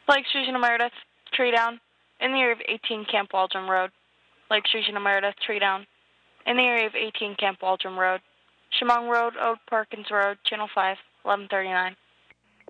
Lake Station to Meredith, tree down. In the area of 18 Camp Waldron Road. Lake Station to Meredith, tree down. In the area of 18 Camp Waldron Road. Chemung Road, Oak Perkins Road, Channel 5, 1139.